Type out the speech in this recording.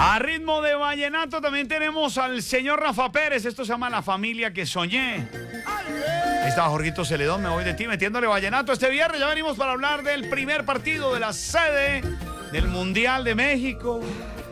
A ritmo de vallenato también tenemos al señor Rafa Pérez. Esto se llama La Familia que Soñé. Ahí está Jorgito Celedón, me voy de ti metiéndole vallenato este viernes. Ya venimos para hablar del primer partido de la sede del Mundial de México.